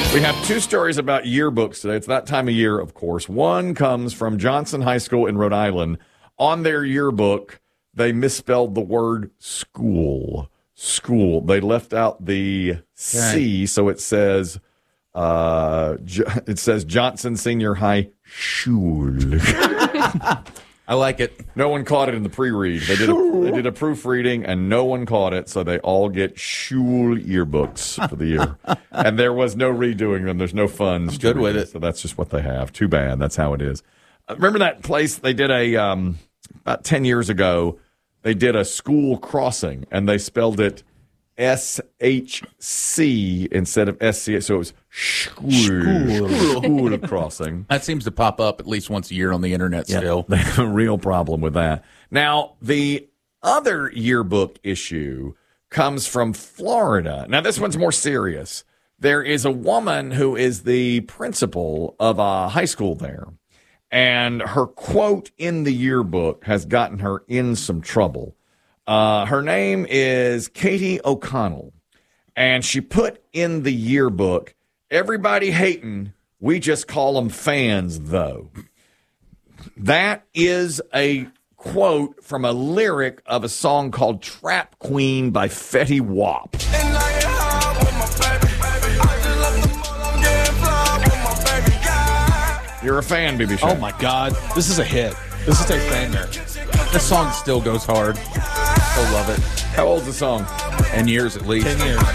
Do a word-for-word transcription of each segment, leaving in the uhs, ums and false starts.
We have two stories about yearbooks today. It's that time of year, of course. One comes from Johnson High School in Rhode Island. On their yearbook, they misspelled the word school. School. They left out the C, so it says uh, it says Johnson Senior High Schule. I like it. No one caught it in the pre-read. They did a, they did a proofreading, and no one caught it, so they all get Schule yearbooks for the year. And there was no redoing them. There's no funds. I'm good with it. So that's just what they have. Too bad. That's how it is. Uh, remember that place they did a, um, about ten years ago, they did a school crossing, and they spelled it S H C instead of S C, so it was school, school crossing. That seems to pop up at least once a year on the internet Yep. still. They have a real problem with that. Now, the other yearbook issue comes from Florida. Now, this one's more serious. There is a woman who is the principal of a high school there, and her quote in the yearbook has gotten her in some trouble. Uh, her name is Katie O'Connell, and she put in the yearbook, everybody hating, we just call them fans, though. That is a quote from a lyric of a song called Trap Queen by Fetty Wap. You're a fan, B B Shane. Oh, my God. This is a hit. This is a banger. This song still goes hard. Still love it. How old's the song? ten years at least. ten years.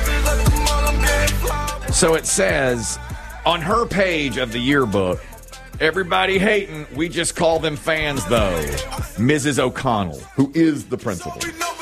So it says on her page of the yearbook, everybody hating, we just call them fans, though. Missus O'Connell, who is the principal.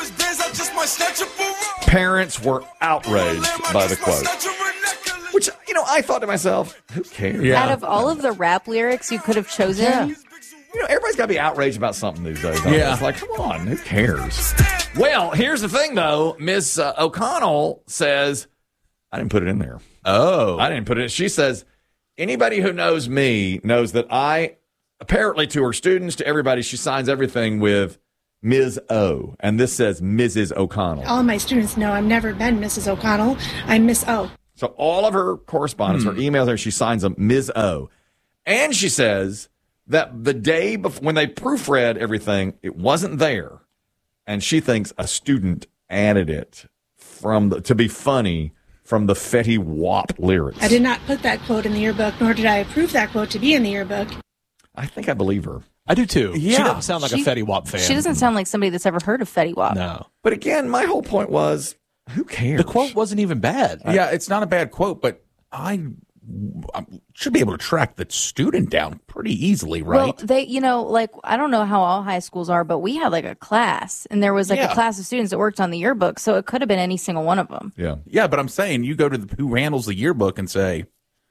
Parents were outraged by the quote. Which, you know, I thought to myself, who cares? Yeah. Out of all of the rap lyrics you could have chosen, Yeah. You know, everybody's got to be outraged about something these days. don't they? Yeah. It's like, come on, who cares? Well, here's the thing, though. Miss Uh, O'Connell says, I didn't put it in there. Oh. I didn't put it in. She says, anybody who knows me knows that I, apparently to her students, to everybody, she signs everything with Miz O. And this says Missus O'Connell. All my students know I've never been Missus O'Connell. I'm Miss O. So all of her correspondence, her emails, her, she signs them Miz O. And she says that the day before, when they proofread everything, it wasn't there. And she thinks a student added it from the, to be funny from the Fetty Wap lyrics. I did not put that quote in the yearbook, nor did I approve that quote to be in the yearbook. I think I believe her. I do, too. She Yeah. doesn't sound like She- a Fetty Wap fan. she doesn't sound like somebody that's ever heard of Fetty Wap. No. But again, my whole point was, who cares? The quote wasn't even bad. Yeah, it's not a bad quote, but I, I should be able to track the student down pretty easily, right? Well, they, you know, like, I don't know how all high schools are, but we had like a class, and there was like Yeah. a class of students that worked on the yearbook, so it could have been any single one of them. Yeah. yeah, but I'm saying you go to the, who handles the yearbook and say,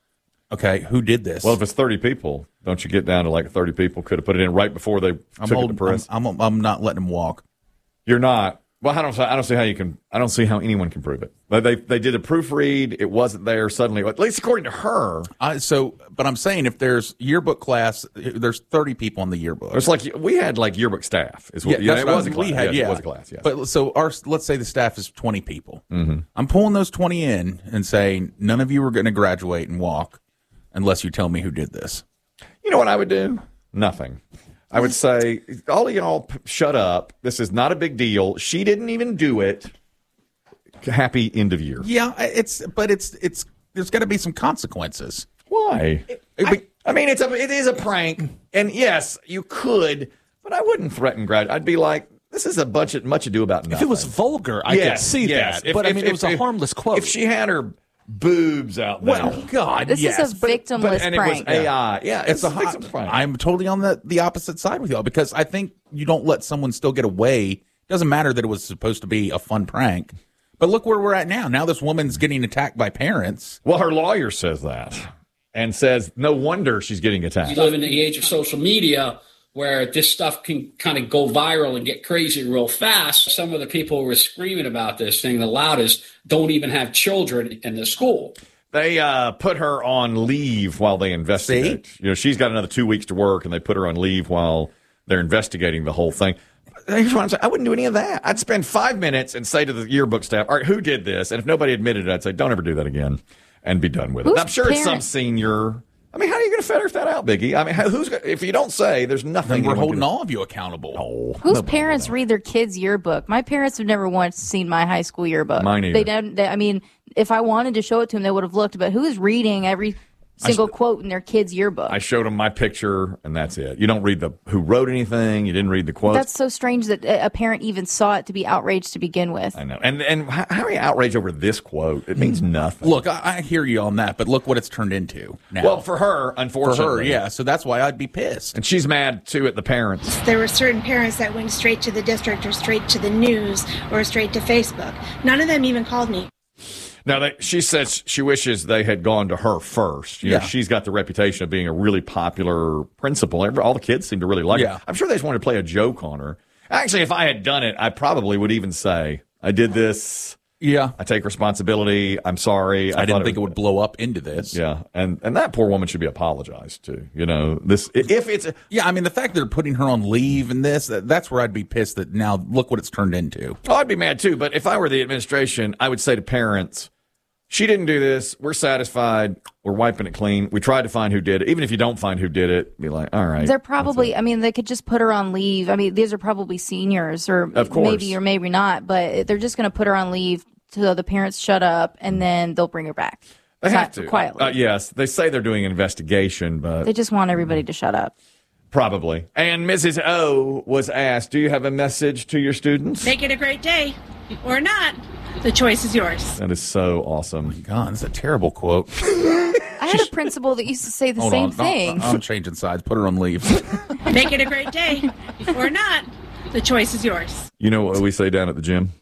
okay, who did this? Well, if it's thirty people, don't you get down to like thirty people could have put it in right before they I'm, took it hold, to press? I'm, I'm, I'm not letting him walk. You're not. Well, I don't. I don't see how you can. I don't see how anyone can prove it. But they they did a proofread. It wasn't there suddenly. At least according to her, I, so, but I'm saying if there's yearbook class, there's thirty people in the yearbook. it's like we had like yearbook staff. Is what, yeah, that's it what was a class. we had. Yes, yeah, it was a class. Yes. But so our let's say the staff is twenty people. Mm-hmm. I'm pulling those twenty in and saying none of you are going to graduate and walk unless you tell me who did this. You know what I would do? Nothing. I would say, all of y'all p- shut up. This is not a big deal. She didn't even do it. Happy end of year. Yeah, it's but it's it's there's got to be some consequences. Why? It- I, I mean, it's a it is a prank, and yes, you could, but I wouldn't threaten grad. I'd be like, this is a bunch of much ado about nothing. If it was vulgar, I Yes, could see yes. that. If- but I if- mean, if- it was a if- harmless quote. If she had her boobs out there, Well, God, This yes, is a but- victimless but, and prank. it was A I. Yeah, It's a fix hot. and prank. I'm totally on the the opposite side with y'all because I think you don't let someone still get away. It doesn't matter that it was supposed to be a fun prank, but look where we're at now. Now this woman's getting attacked by parents. Well, her lawyer says that and says no wonder she's getting attacked. We live in the age of social media where this stuff can kind of go viral and get crazy real fast. Some of the people who were screaming about this thing the loudest don't even have children in the school. They uh, put her on leave while they investigate. See? You know, she's got another two weeks to work, and they put her on leave while they're investigating the whole thing. Here's what I'm saying. I wouldn't do any of that. I'd spend five minutes and say to the yearbook staff, all right, who did this? And if nobody admitted it, I'd say, don't ever do that again. and be done with it. Whose I'm sure it's some parent- senior. I mean, how are you going to ferret that out, Biggie? I mean, how, who's if you don't say, there's nothing. Then we're anyone holding can- all of you accountable. Oh, Whose nobody parents will. read their kids' yearbook? My parents have never once seen my high school yearbook. Mine either. They don't. They, I mean, if I wanted to show it to them, they would have looked. But who is reading every single quote in their kid's yearbook? I showed them my picture, and that's it. You don't read the who wrote anything. You didn't read the quotes. That's so strange that a a parent even saw it to be outraged to begin with. I know. And and how how are you outraged over this quote? It means nothing. Look, I, I hear you on that, but look what it's turned into now. well, for her, for unfortunately. her, yeah. So that's why I'd be pissed. And she's mad, too, at the parents. There were certain parents that went straight to the district or straight to the news or straight to Facebook. None of them even called me. Now, they, she says she wishes they had gone to her first. You know, Yeah. she's got the reputation of being a really popular principal. Every- All the kids seem to really like Yeah. her. I'm sure they just wanted to play a joke on her. Actually, if I had done it, I probably would even say, I did this. Yeah. I take responsibility. I'm sorry. I didn't thought think it would blow up into this. Yeah, and and that poor woman should be apologized to. You know, this if it's Yeah, I mean, the fact that they're putting her on leave and this, that, that's where I'd be pissed that now look what it's turned into. oh, I'd be mad too. But if I were the administration, I would say to parents, she didn't do this. We're satisfied. We're wiping it clean. We tried to find who did it. Even if you don't find who did it, be like, all right. They're probably, I mean, they could just put her on leave. I mean, these are probably seniors, or Of course. maybe or maybe not, but they're just going to put her on leave so the parents shut up, and then they'll bring her back. They have Not to. quietly. Uh, yes, they say they're doing an investigation, but They just want everybody to shut up. probably. And Missus O was asked, do you have a message to your students? Make it a great day or not. The choice is yours. That is so awesome. God, that's a terrible quote. I had a principal that used to say the Hold same on. thing. I'm, I'm changing sides. Put her on leave. Make it a great day or not. The choice is yours. You know what we say down at the gym?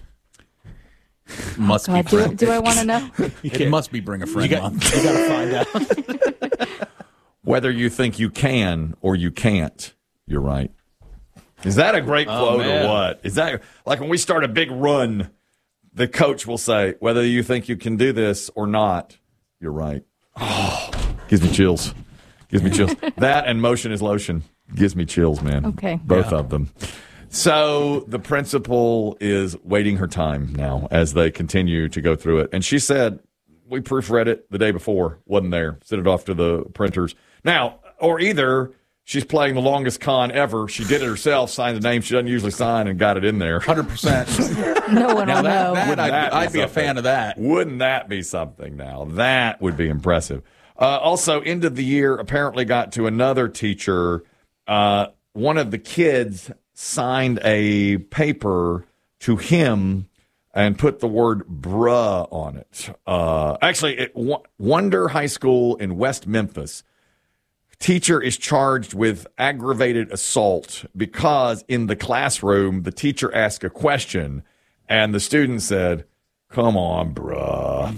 Must God, be. do, Friend. do I want to know? It must be bring a friend You got, month. you got to find out. Whether you think you can or you can't, you're right. Is that a great quote or man. what? Is that like when we start a big run, the coach will say, whether you think you can do this or not, you're right. Oh, gives me chills. Gives me chills. That and motion is lotion gives me chills, man. Okay. Both of them. So the principal is waiting her time now as they continue to go through it. And she said, we proofread it the day before, wasn't there. Sent it off to the printers. Now, or either she's playing the longest con ever. She did it herself, signed the name she doesn't usually sign, and got it in there. one hundred percent. No one Now will that, know. that, Wouldn't I'd, that be I'd be a something? fan of that. Wouldn't that be something now? That would be impressive. Uh, also, end of the year apparently got to another teacher. Uh, one of the kids signed a paper to him and put the word bruh on it. Uh, actually, at Wo- Wonder High School in West Memphis, teacher is charged with aggravated assault because in the classroom, the teacher asked a question and the student said, come on, bruh.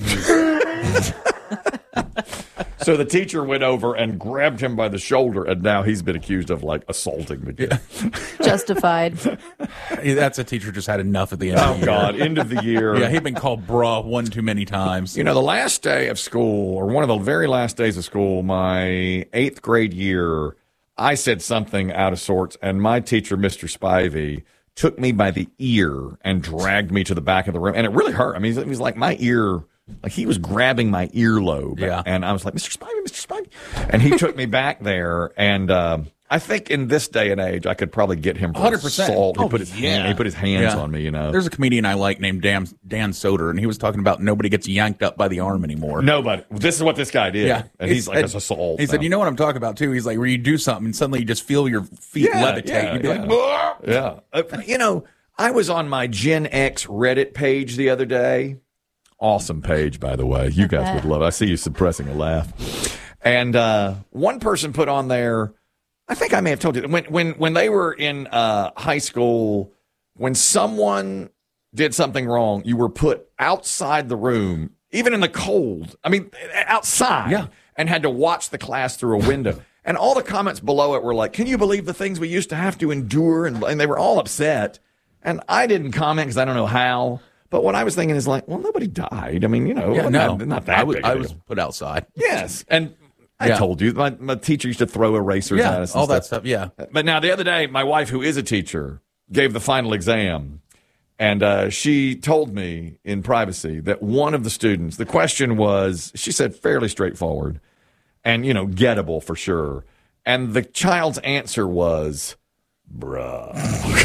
So the teacher went over and grabbed him by the shoulder, and now he's been accused of like assaulting the kid. Justified. That's a teacher just had enough at the end of Oh the year. God! End of the year. Yeah, he'd been called bruh one too many times. You know, the last day of school, or one of the very last days of school, my eighth grade year, I said something out of sorts, and my teacher, Mister Spivey, took me by the ear and dragged me to the back of the room, and it really hurt. I mean, it was like my ear, like he was grabbing my earlobe, Yeah. and I was like, Mister Spivey, Mister Spivey, and he took me back there, and um, I think in this day and age, I could probably get him for one hundred percent. assault. He Oh, put his yeah. hand, he put his hands Yeah. on me, you know. There's a comedian I like named Dan, Dan Soder, and he was talking about nobody gets yanked up by the arm anymore. Nobody. This is what this guy did. Yeah. And he's He like, said- it's assault. He said, now. you know what I'm talking about, too? He's like, where you do something and suddenly you just feel your feet levitate. Yeah, You'd be yeah. like, "Bah!" Yeah. Uh, you know, I was on my Gen X Reddit page the other day. Awesome page, by the way. You guys would love it. I see you suppressing a laugh. And uh, one person put on there, I think I may have told you, when when when they were in uh, high school, when someone did something wrong, you were put outside the room, even in the cold. I mean, outside. Yeah. And had to watch the class through a window. And all the comments below it were like, can you believe the things we used to have to endure? And, and they were all upset. And I didn't comment because I don't know how. But what I was thinking is like, well, nobody died. I mean, you know, Yeah, no. not, not that I was, big. of I a was deal. put outside. Yes. And I Yeah. told you, my, my teacher used to throw erasers at Yeah, us. and all that stuff, yeah. But now the other day, my wife, who is a teacher, gave the final exam. And uh, she told me in privacy that one of the students, the question was, she said, fairly straightforward and, you know, gettable for sure. And the child's answer was, bruh.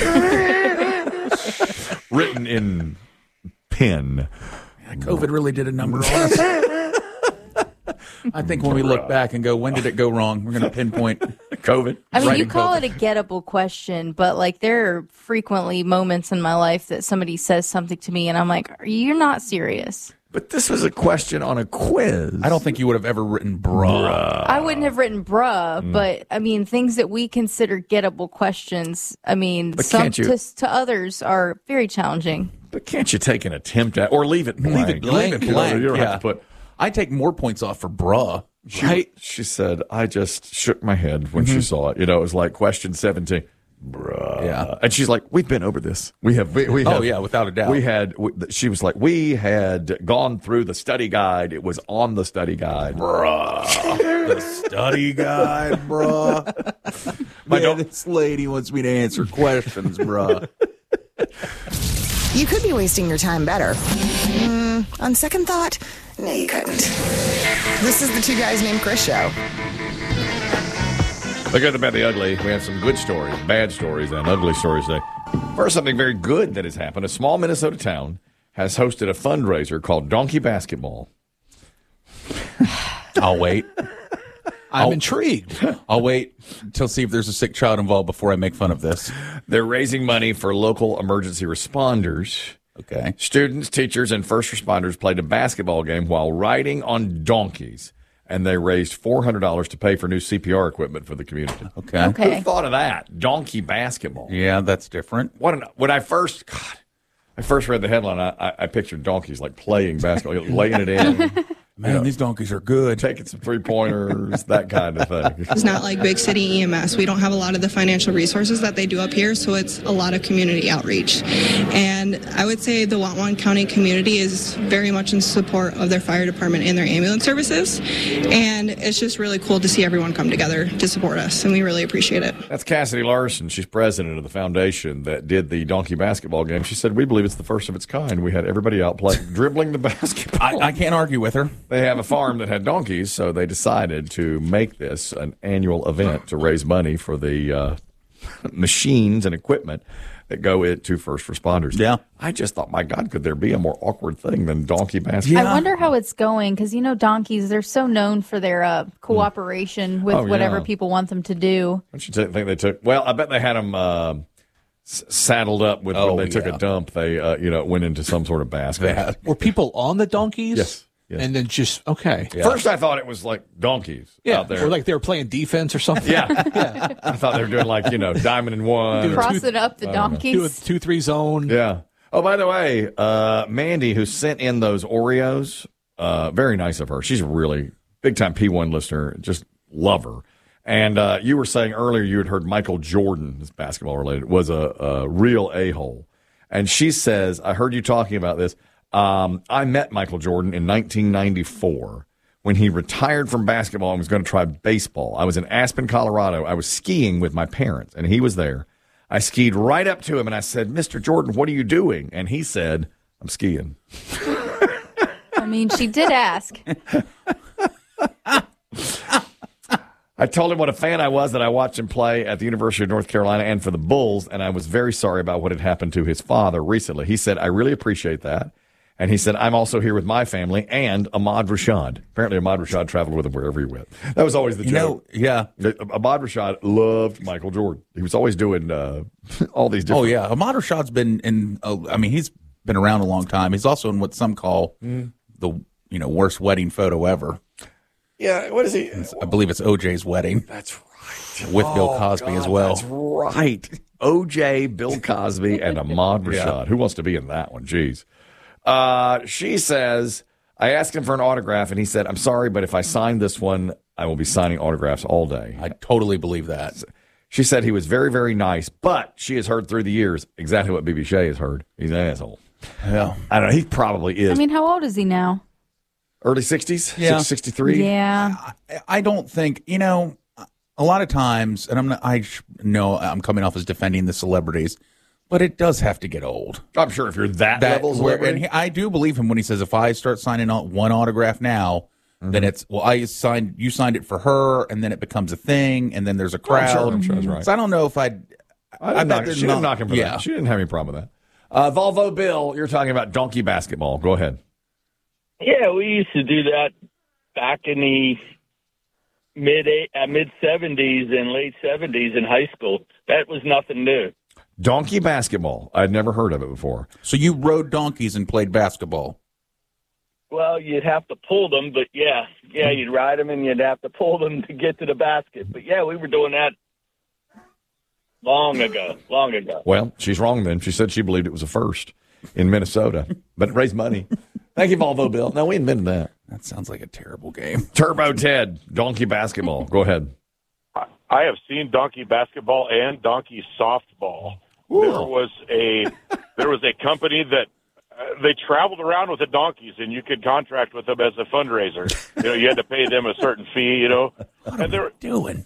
Written in pen. COVID really did a number on us. I think when we look back and go, when did it go wrong? We're going to pinpoint COVID. I mean, Right you in call COVID. it a gettable question, but like there are frequently moments in my life that somebody says something to me and I'm like, you're not serious. But this was a question on a quiz. I don't think you would have ever written bruh. I wouldn't have written bruh, Mm. but I mean, things that we consider gettable questions, I mean, But some can't you- to, to others are very challenging. But can't you take an attempt at, or leave it blank? Leave it blank. You know, blank, You don't yeah. have to put. I take more points off for bruh. She, Right? she said, I just shook my head when she saw it. You know, it was like question seventeen. Bruh. Yeah. And she's like, we've been over this. We have. We, we Oh, have- yeah, without a doubt. We had, we, she was like, we had gone through the study guide. It was on the study guide. The study guide, bruh. My yeah, dog- this lady wants me to answer questions, bruh. You could be wasting your time better. Mm, on second thought, no, you couldn't. This is the Two Guys Named Chris show. The good, the bad, the ugly. We have some good stories, bad stories, and ugly stories today. First, something very good that has happened. A small Minnesota town has hosted a fundraiser called Donkey Basketball. I'll wait. I'm I'll- intrigued. I'll wait until see if there's a sick child involved before I make fun of this. They're raising money for local emergency responders. Okay. Students, teachers, and first responders played a basketball game while riding on donkeys, and they raised four hundred dollars to pay for new C P R equipment for the community. Okay. Okay. Who thought of that? Donkey basketball. Yeah, that's different. What an, when I first, God, I first read the headline, I, I, I pictured donkeys like playing basketball, laying it in, Man, these donkeys are good. taking some three pointers, that kind of thing. It's not like big city E M S. We don't have a lot of the financial resources that they do up here, so it's a lot of community outreach. And I would say the Whatwan County community is very much in support of their fire department and their ambulance services. And it's just really cool to see everyone come together to support us, and we really appreciate it. That's Cassidy Larson. She's president of the foundation that did the donkey basketball game. She said, we believe it's the first of its kind. We had everybody out playing, dribbling the basketball. I, I can't argue with her. They have a farm that had donkeys, so they decided to make this an annual event to raise money for the uh, machines and equipment that go into first responders. Yeah. I just thought, my God, could there be a more awkward thing than donkey basketball? I wonder how it's going because, you know, donkeys, they're so known for their uh, cooperation with Oh, yeah. whatever people want them to do. Don't you think they took? Well, I bet they had them uh, s- saddled up with Oh, when they took yeah. a dump. They, uh, you know, went into some sort of basket. They had- Were people on the donkeys? Yes. Yes. And then just, okay. Yeah. First, I thought it was like donkeys out there. Or like they were playing defense or something. yeah. I thought they were doing like, you know, diamond in one. or- Crossing up the Do a donkeys. two three zone. Yeah. Oh, by the way, uh, Mandy, who sent in those Oreos, uh, very nice of her. She's a really big time P one listener. Just love her. And uh, you were saying earlier you had heard Michael Jordan, this basketball related, was a, a real a hole. And she says, I heard you talking about this. Um, I met Michael Jordan in nineteen ninety-four when he retired from basketball and was going to try baseball. I was in Aspen, Colorado. I was skiing with my parents, and he was there. I skied right up to him, and I said, Mister Jordan, what are you doing? And he said, I'm skiing. I mean, she did ask. I told him what a fan I was, that I watched him play at the University of North Carolina and for the Bulls, and I was very sorry about what had happened to his father recently. He said, I really appreciate that. And he said, I'm also here with my family and Ahmad Rashad. Apparently, Ahmad Rashad traveled with him wherever he went. That was always the You know, joke. yeah. Ahmad Rashad loved Michael Jordan. He was always doing uh, all these different. Oh, yeah. Ahmad Rashad's been in, uh, I mean, he's been around a long time. He's also in what some call Mm. the, you know, worst wedding photo ever. Yeah, what is he? I believe it's O J's wedding That's right. with Bill Oh, Cosby God, as well. That's right. O J, Bill Cosby, and Ahmad Rashad. Yeah. Who wants to be in that one? Jeez. Uh, she says, I asked him for an autograph, and he said, I'm sorry, but if I sign this one, I will be signing autographs all day. I totally believe that. She said he was very, very nice, but she has heard through the years exactly what B B Shea has heard. He's an asshole. Yeah. I don't know. He probably is. I mean, how old is he now? Early sixties? Yeah. sixty-three? Yeah. I- I don't think, you know, a lot of times, and I'm not, I sh- know I'm coming off as defending the celebrities, But it does have to get old. I'm sure if you're that, That level, where, celebrity. and he, I do believe him when he says, if I start signing on one autograph now, Mm-hmm. then it's, well, I signed, you signed it for her, and then it becomes a thing, and then there's a crowd. I'm sure, I'm sure that's right. So I don't know if I'd, I I didn't bet knock, there's she not- didn't knock him for yeah. that. She didn't have any problem with that. Uh, Volvo Bill, you're talking about donkey basketball. Go ahead. Yeah, we used to do that back in the mid uh, mid seventies and late seventies in high school. That was nothing new. Donkey basketball. I'd never heard of it before. So you rode donkeys and played basketball. Well, you'd have to pull them, but yeah, yeah, you'd ride them and you'd have to pull them to get to the basket. But yeah, we were doing that long ago, long ago. Well, she's wrong then. She said she believed it was a first in Minnesota, but it raised money. Thank you, Volvo Bill. No, we invented that. That sounds like a terrible game. Turbo Ted, donkey basketball. Go ahead. I have seen donkey basketball and donkey softball. Ooh. There was a there was a company that uh, they traveled around with the donkeys, and you could contract with them as a fundraiser. You know, you had to pay them a certain fee. You know, What and are there we doing?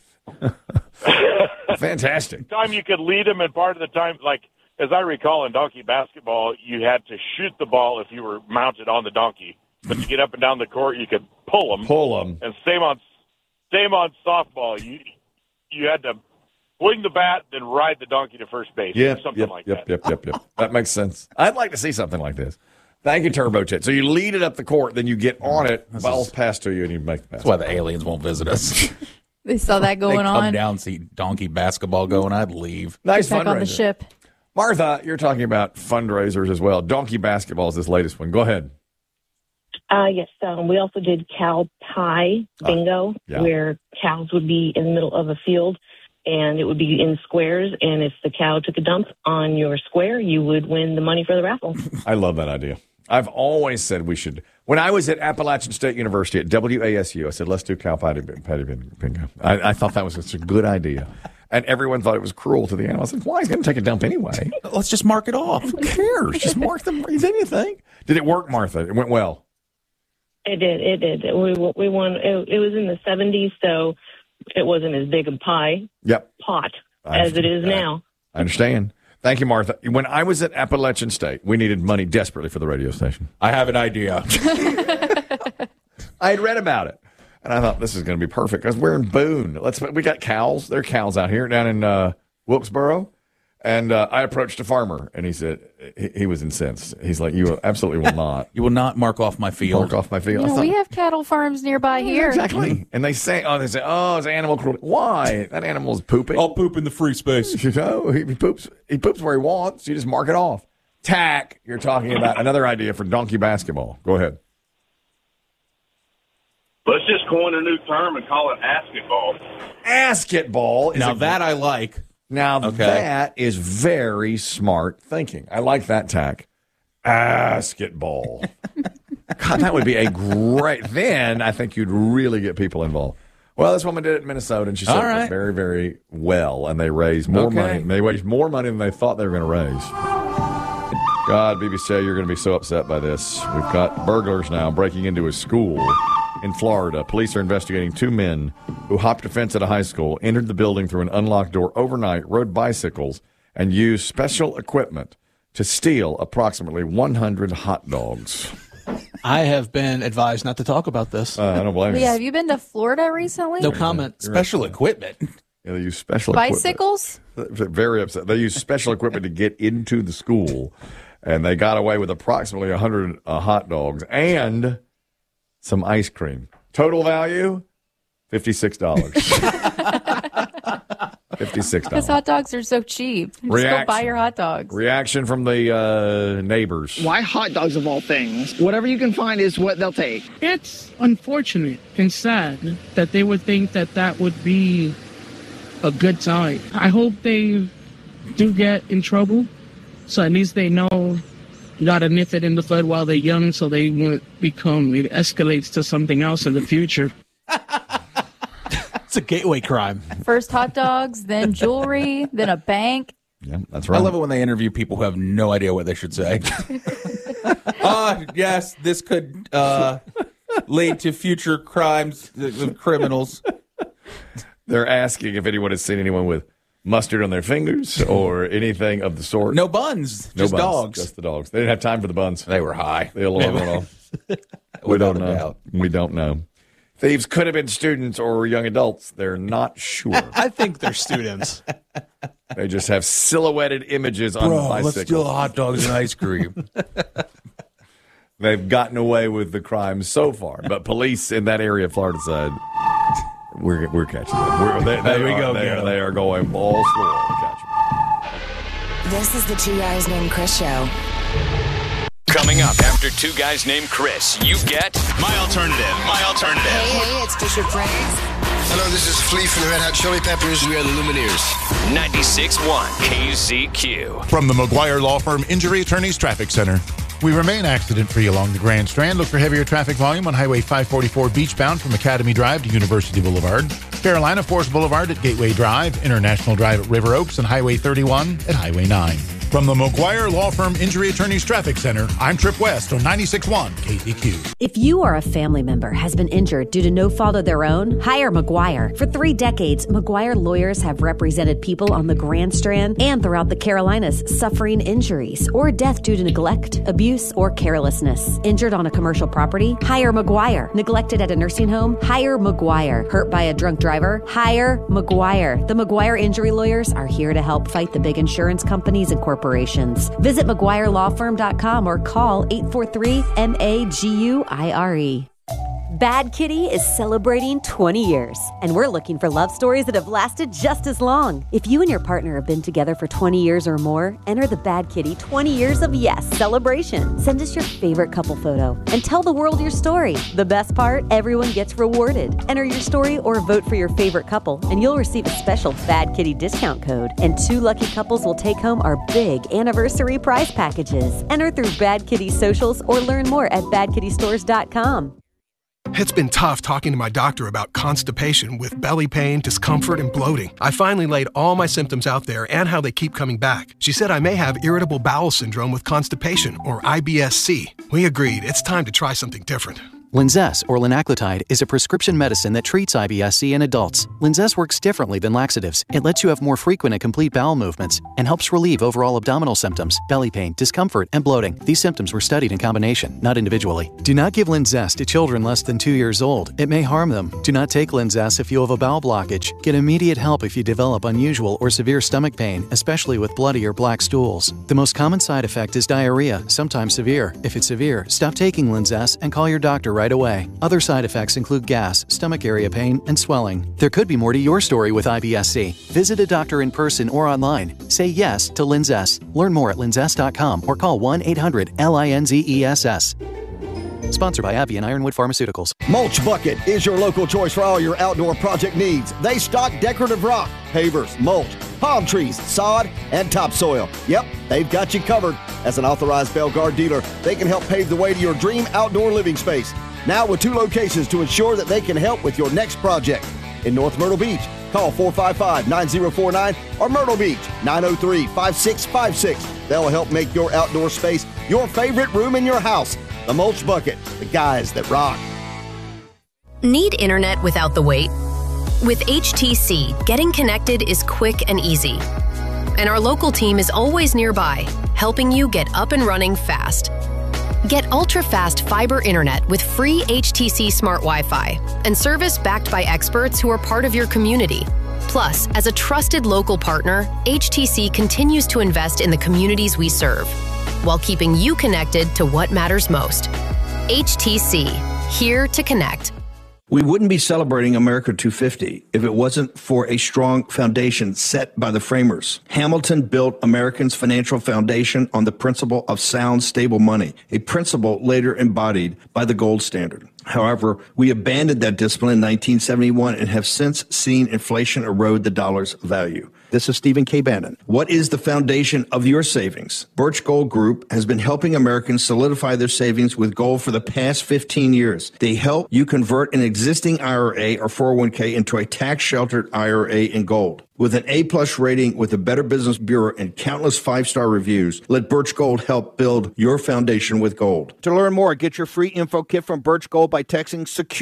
Fantastic. time you could lead them, and part of the time, like as I recall, in donkey basketball, you had to shoot the ball if you were mounted on the donkey. But to get up and down the court, you could pull them. Pull them. And same on same on softball. You you had to swing the bat, then ride the donkey to first base. Yep, something yep, like yep, that. yep, yep, yep. That makes sense. I'd like to see something like this. Thank you, Turbo Ted. So you lead it up the court, then you get on it, ball's passed to you, and you make the pass. That's why the aliens won't visit us. They saw that they going come on. down, see donkey basketball going, I'd leave. Nice Back on the fundraiser. ship. Martha, you're talking about fundraisers as well. Donkey basketball is this latest one. Go ahead. Uh, yes, um, we also did cow pie bingo, yeah. where cows would be in the middle of a field, and it would be in squares, and if the cow took a dump on your square, you would win the money for the raffle. I love that idea. I've always said we should. When I was at Appalachian State University at W A S U, I said, let's do cow patty, patty bingo. I, I thought that was such a good idea. And everyone thought it was cruel to the animals. I said, why? He's going to take a dump anyway. Let's just mark it off. Who cares? Just mark them. Is anything? Did it work, Martha? It went well. It did, it did. We we won. It, it was in the seventies, so it wasn't as big a pie Yep. pot I as it is understand. now. I understand. Thank you, Martha. When I was at Appalachian State, we needed money desperately for the radio station. I have an idea. I had read about it, and I thought this is going to be perfect because we're in Boone. Let's we got cows. There are cows out here down in uh, Wilkesboro, and uh, I approached a farmer, and he said he, he was incensed. He's like, "You absolutely will not You will not mark off my field. mark off my field." You I know, thought, we have cattle farms nearby here. exactly, and they say, "Oh, they say, oh, it's animal cruelty." Why? That animal's pooping. I'll poop in the free space. You know, he, he poops. He poops where he wants. You just mark it off. Tack. You're talking about another idea for donkey basketball. Go ahead. Let's just coin a new term and call it asketball. Basketball. Is Now a- that I like. Now Okay. that is very smart thinking. I like that tack. Basketball. God, that would be a great. Then I think you'd really get people involved. Well, this woman did it in Minnesota, and she said All it was right. very, very well, and they raised more Okay. money. They raised more money than they thought they were going to raise. God, B B C, you're going to be so upset by this. We've got burglars now breaking into a school in Florida. Police are investigating two men who hopped a fence at a high school, entered the building through an unlocked door overnight, rode bicycles, and used special equipment to steal approximately one hundred hot dogs. I have been advised not to talk about this. Uh, I don't blame you. Yeah, have you been to Florida recently? No comment. Special equipment. Yeah, they use special Bicycles? equipment. Very upset. They use special equipment to get into the school, and they got away with approximately one hundred uh, hot dogs and some ice cream. Total value, fifty-six dollars. fifty-six Because dollars. hot dogs are so cheap. Just go Reaction. buy your hot dogs. Reaction from the uh, neighbors. Why hot dogs of all things? Whatever you can find is what they'll take. It's unfortunate and sad that they would think that that would be a good time. I hope they do get in trouble, so at least they know you gotta nip it in the bud while they're young so they won't become, it escalates to something else in the future. It's a gateway crime. First hot dogs, then jewelry, then a bank. Yeah, that's I love it when they interview people who have no idea what they should say. uh, yes, this could uh, lead to future crimes of criminals. They're asking if anyone has seen anyone with mustard on their fingers or anything of the sort. No buns, No just buns, dogs. Just the dogs. They didn't have time for the buns. They were high. They all went off. We don't know. We don't know. Thieves could have been students or young adults. They're not sure. I think they're students. They just have silhouetted images on Bro, the bicycle. let's steal hot dogs and ice cream. They've gotten away with the crime so far, but police in that area of Florida said, "We're we're catching them. We're, they, they There we are, go, They are, Gil. they are going balls to the wall to catch them." This is the Two Guys Named Chris show. Coming up after Two Guys Named Chris, you get My Alternative. My Alternative. Hey, hey, it's Bishop Briggs. Hello, this is Flea from the Red Hot Chili Peppers. We are the Lumineers. ninety-six point one K Z Q. From the McGuire Law Firm Injury Attorneys Traffic Center. We remain accident-free along the Grand Strand. Look for heavier traffic volume on Highway five forty-four beachbound from Academy Drive to University Boulevard. Carolina Forest Boulevard at Gateway Drive, International Drive at River Oaks, and Highway thirty-one at Highway nine. From the McGuire Law Firm Injury Attorneys Traffic Center, I'm Trip West on ninety-six point one K Z Q. If you or a family member has been injured due to no fault of their own, hire McGuire. For three decades, McGuire lawyers have represented people on the Grand Strand and throughout the Carolinas suffering injuries or death due to neglect, abuse, or carelessness. Injured on a commercial property? Hire McGuire. Neglected at a nursing home? Hire McGuire. Hurt by a drunk driver? Hire McGuire. The McGuire injury lawyers are here to help fight the big insurance companies and corporations. Visit McGuire Law Firm dot com or call eight four three M A G U I R E. Bad Kitty is celebrating twenty years, and we're looking for love stories that have lasted just as long. If you and your partner have been together for twenty years or more, enter the Bad Kitty twenty Years of Yes celebration. Send us your favorite couple photo and tell the world your story. The best part, everyone gets rewarded. Enter your story or vote for your favorite couple, and you'll receive a special Bad Kitty discount code. And two lucky couples will take home our big anniversary prize packages. Enter through Bad Kitty socials or learn more at bad kitty stores dot com. It's been tough talking to my doctor about constipation with belly pain, discomfort, and bloating. I finally laid all my symptoms out there and how they keep coming back. She said I may have irritable bowel syndrome with constipation, or I B S C. We agreed it's time to try something different. Linzess, or linaclotide, is a prescription medicine that treats I B S C in adults. Linzess works differently than laxatives. It lets you have more frequent and complete bowel movements and helps relieve overall abdominal symptoms, belly pain, discomfort, and bloating. These symptoms were studied in combination, not individually. Do not give Linzess to children less than two years old. It may harm them. Do not take Linzess if you have a bowel blockage. Get immediate help if you develop unusual or severe stomach pain, especially with bloody or black stools. The most common side effect is diarrhea, sometimes severe. If it's severe, stop taking Linzess and call your doctor right away. Other side effects include gas, stomach area pain, and swelling. There could be more to your story with I B S C. Visit a doctor in person or online. Say yes to Linzess. Learn more at linzess dot com or call one eight hundred L I N Z E S S. Sponsored by AbbVie and Ironwood Pharmaceuticals. Mulch Bucket is your local choice for all your outdoor project needs. They stock decorative rock, pavers, mulch, palm trees, sod, and topsoil. Yep, they've got you covered. As an authorized Belgard dealer, they can help pave the way to your dream outdoor living space. Now with two locations to ensure that they can help with your next project. In North Myrtle Beach, call four five five, nine zero four nine or Myrtle Beach, nine oh three, five six five six. They'll help make your outdoor space your favorite room in your house. The Mulch Bucket, the guys that rock. Need internet without the wait? With H T C, getting connected is quick and easy. And our local team is always nearby, helping you get up and running fast. Get ultra-fast fiber internet with free H T C Smart Wi-Fi and service backed by experts who are part of your community. Plus, as a trusted local partner, H T C continues to invest in the communities we serve while keeping you connected to what matters most. H T C, here to connect. We wouldn't be celebrating America two fifty if it wasn't for a strong foundation set by the framers. Hamilton built Americans' financial foundation on the principle of sound, stable money, a principle later embodied by the gold standard. However, we abandoned that discipline in nineteen seventy-one and have since seen inflation erode the dollar's value. This is Stephen K. Bannon. What is the foundation of your savings? Birch Gold Group has been helping Americans solidify their savings with gold for the past fifteen years. They help you convert an existing I R A or four oh one k into a tax-sheltered I R A in gold. With an A-plus rating with the Better Business Bureau and countless five-star reviews, let Birch Gold help build your foundation with gold. To learn more, get your free info kit from Birch Gold by texting SECURE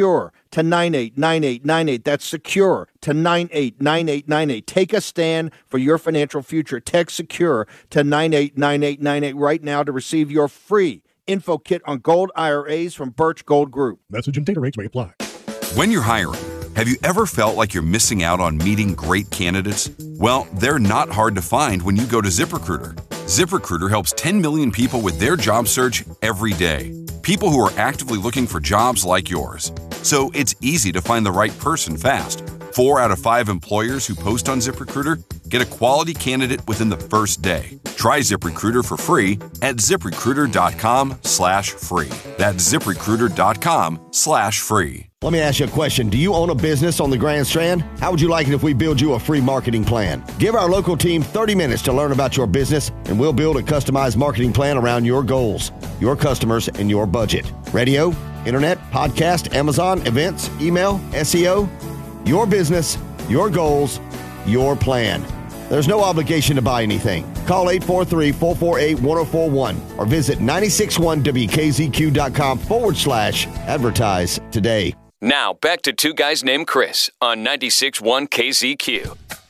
to nine eight nine eight nine eight. That's SECURE to nine eight nine eight nine eight. Take a stand for your financial future. Text SECURE to nine eight nine eight nine eight right now to receive your free info kit on gold I R As from Birch Gold Group. Message and data rates may apply. When you're hiring, have you ever felt like you're missing out on meeting great candidates? Well, they're not hard to find when you go to ZipRecruiter. ZipRecruiter helps ten million people with their job search every day. People who are actively looking for jobs like yours. So it's easy to find the right person fast. Four out of five employers who post on ZipRecruiter get a quality candidate within the first day. Try ZipRecruiter for free at ZipRecruiter.com slash free. That's ZipRecruiter.com slash free. Let me ask you a question. Do you own a business on the Grand Strand? How would you like it if we build you a free marketing plan? Give our local team thirty minutes to learn about your business, and we'll build a customized marketing plan around your goals, your customers, and your budget. Radio, internet, podcast, Amazon, events, email, S E O. Your business, your goals, your plan. There's no obligation to buy anything. Call eight four three, four four eight, one zero four one or visit nine six one W K Z Q dot com forward slash advertise today. Now, back to Two Guys Named Chris on ninety-six point one K Z Q.